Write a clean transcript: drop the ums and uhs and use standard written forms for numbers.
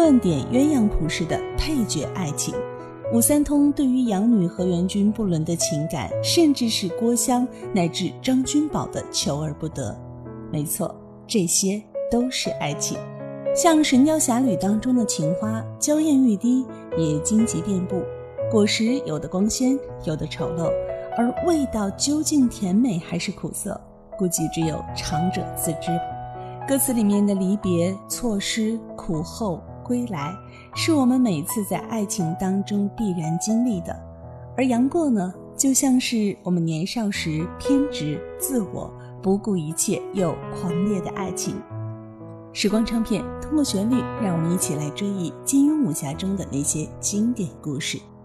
乱点鸳鸯谱式的配角爱情。武三通对于养女河元君不伦的情感，甚至是郭襄乃至张君宝的求而不得。没错，这些都是爱情。像《神雕侠侣》当中的情花，娇艳欲滴，也荆棘遍布，果实有的光鲜，有的丑陋，而味道究竟甜美还是苦涩，估计只有尝者自知。歌词里面的离别、错失、苦后、归来，是我们每次在爱情当中必然经历的。而杨过呢，就像是我们年少时偏执、自我、不顾一切又狂烈的爱情。时光唱片通过旋律，让我们一起来追忆金庸武侠中的那些经典故事。